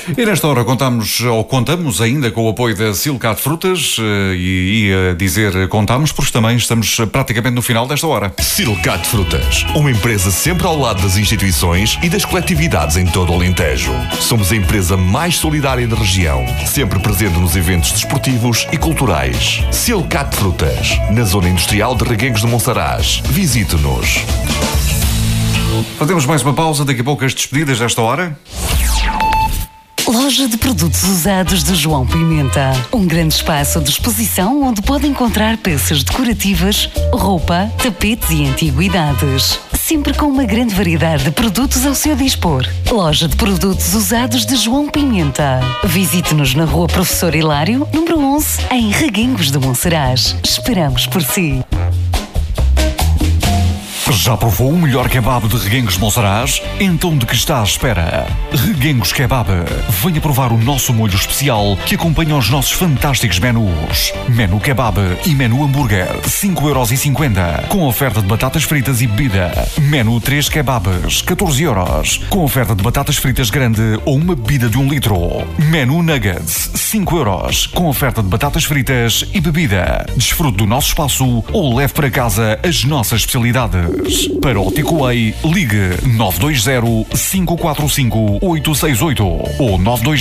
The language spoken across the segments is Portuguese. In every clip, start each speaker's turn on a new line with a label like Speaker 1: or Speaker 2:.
Speaker 1: E nesta hora contamos ainda com o apoio da Silcat Frutas e ia dizer contamos porque também estamos praticamente no final desta hora.
Speaker 2: Silcat Frutas, uma empresa sempre ao lado das instituições e das coletividades em todo o Alentejo. Somos a empresa mais solidária da região, sempre presente nos eventos desportivos e culturais. Silcat Frutas, na zona industrial de Reguengos de Monsaraz. Visite-nos.
Speaker 1: Fazemos mais uma pausa, daqui a pouco as despedidas desta hora.
Speaker 3: Loja de produtos usados de João Pimenta. Um grande espaço de exposição onde pode encontrar peças decorativas, roupa, tapetes e antiguidades. Sempre com uma grande variedade de produtos ao seu dispor. Loja de produtos usados de João Pimenta. Visite-nos na Rua Professor Hilário, número 11, em Reguengos de Monsaraz. Esperamos por si.
Speaker 1: Já provou o melhor kebab de Reguengos de Monsaraz? Então de que está à espera? Reguengos Kebab. Venha provar o nosso molho especial que acompanha os nossos fantásticos menus. Menu Kebab e Menu Hambúrguer, 5,50€, com oferta de batatas fritas e bebida. Menu 3 Kebabs, 14€, com oferta de batatas fritas grande ou uma bebida de 1 litro. Menu Nuggets, 5€, com oferta de batatas fritas e bebida. Desfrute do nosso espaço ou leve para casa as nossas especialidades. Para o takeaway, ligue 920-545-868 ou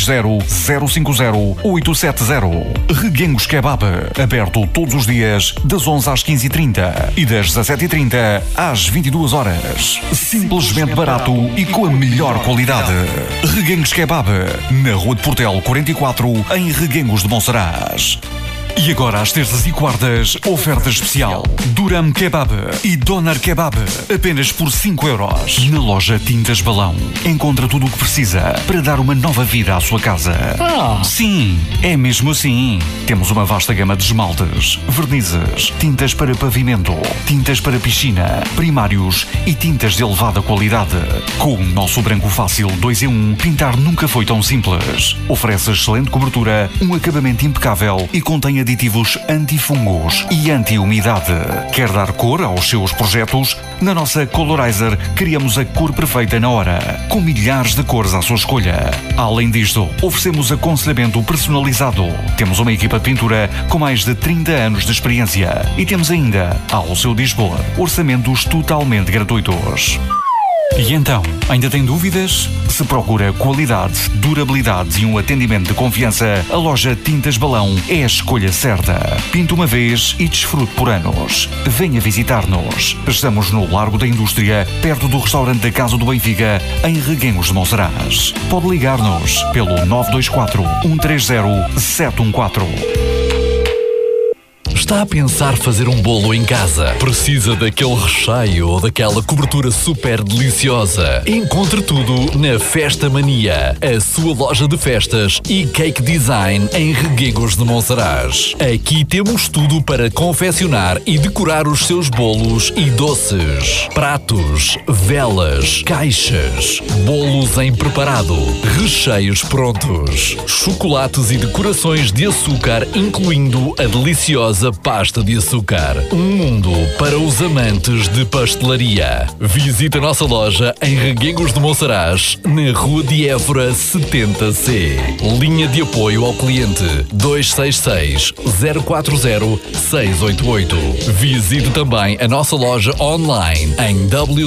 Speaker 1: 920-050-870. Reguengos Kebab, aberto todos os dias das 11 às 15h30 e das 17h30 às 22h. Simplesmente barato e com a melhor qualidade. Reguengos Kebab, na Rua de Portel 44, em Reguengos de Monsaraz. E agora, às terças e quartas, oferta especial. Duram Kebab e Doner Kebab, apenas por 5€. Na loja Tintas Balão, encontra tudo o que precisa para dar uma nova vida à sua casa. Sim, é mesmo assim. Temos uma vasta gama de esmaltes, vernizes, tintas para pavimento, tintas para piscina, primários e tintas de elevada qualidade. Com o nosso branco fácil 2 em 1, pintar nunca foi tão simples. Oferece excelente cobertura, um acabamento impecável e contém aditivos antifungos e anti-umidade. Quer dar cor aos seus projetos? Na nossa Colorizer criamos a cor perfeita na hora, com milhares de cores à sua escolha. Além disto, oferecemos aconselhamento personalizado. Temos uma equipa de pintura com mais de 30 anos de experiência e temos ainda, ao seu dispor, orçamentos totalmente gratuitos. E então, ainda tem dúvidas? Se procura qualidade, durabilidade e um atendimento de confiança, a loja Tintas Balão é a escolha certa. Pinta uma vez e desfrute por anos. Venha visitar-nos. Estamos no Largo da Indústria, perto do restaurante da Casa do Benfica, em Reguengos de Monsaraz. Pode ligar-nos pelo 924-130-714.
Speaker 4: Está a pensar fazer um bolo em casa? Precisa daquele recheio ou daquela cobertura super deliciosa? Encontre tudo na Festa Mania, a sua loja de festas e cake design em Reguengos de Monsaraz. Aqui temos tudo para confeccionar e decorar os seus bolos e doces. Pratos, velas, caixas, bolos em preparado, recheios prontos, chocolates e decorações de açúcar, incluindo a deliciosa pasta de açúcar. Um mundo para os amantes de pastelaria. Visite a nossa loja em Reguengos de Monsaraz, na Rua de Évora 70C. Linha de apoio ao cliente 266 040 688. Visite também a nossa loja online em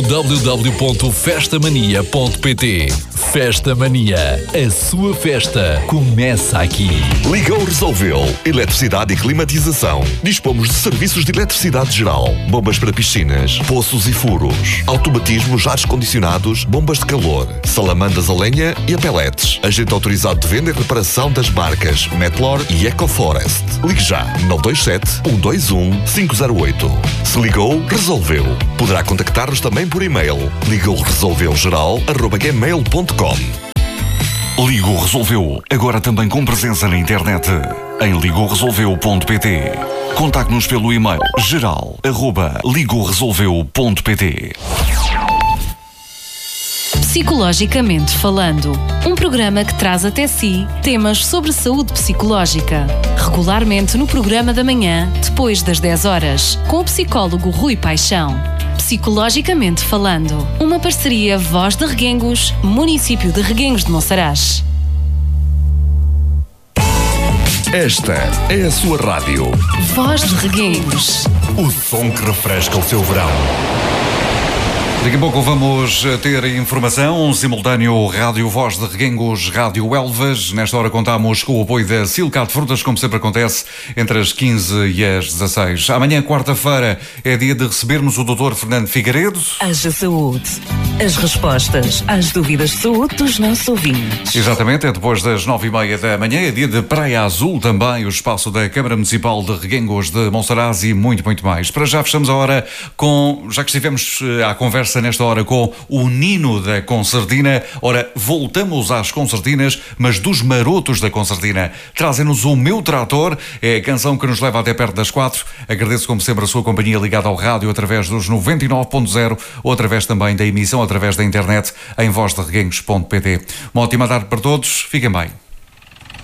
Speaker 4: www.festamania.pt. Festa Mania, a sua festa começa aqui.
Speaker 2: Ligou Resolveu Eletricidade e Climatização. Dispomos de serviços de eletricidade geral, bombas para piscinas, poços e furos, automatismos, ares condicionados, bombas de calor, salamandas a lenha e a pellets. Agente autorizado de venda e reparação das marcas Metlor e EcoForest. Ligue já 927-121-508. Se ligou, resolveu. Poderá contactar-nos também por e-mail. ligouresolveugeral@gmail.com.
Speaker 1: Ligou Resolveu, agora também com presença na internet, em ligouresolveu.pt. Contacte-nos pelo e-mail geral@ligouresolveu.pt.
Speaker 5: Psicologicamente Falando, um programa que traz até si temas sobre saúde psicológica. Regularmente no programa da manhã, depois das 10 horas, com o psicólogo Rui Paixão. Psicologicamente Falando, uma parceria Voz de Reguengos, município de Reguengos de Monsaraz.
Speaker 2: Esta é a sua rádio.
Speaker 5: Voz de Reguengos.
Speaker 2: O som que refresca o seu verão.
Speaker 1: Daqui a pouco vamos ter informação, simultâneo Rádio Voz de Reguengos, Rádio Elvas. Nesta hora contamos com o apoio da Silcat Frutas, como sempre acontece, entre as 15 e as 16. Amanhã, quarta-feira, é dia de recebermos o Dr. Fernando Figueiredo.
Speaker 3: Haja saúde. As respostas às dúvidas de saúde dos nossos ouvintes.
Speaker 1: Exatamente, é depois das 9h30 da manhã, é dia de Praia Azul também, o espaço da Câmara Municipal de Reguengos de Monsaraz e muito, muito mais. Para já fechamos a hora com, já que estivemos à conversa nesta hora com o Nino da Concertina. Ora, voltamos às concertinas, mas dos marotos da concertina. Trazem-nos O Meu Trator, é a canção que nos leva até perto das 4. Agradeço como sempre a sua companhia ligada ao rádio através dos 99.0 ou através também da emissão através da internet em vozdereguengos.pt. Uma ótima tarde para todos, fiquem bem.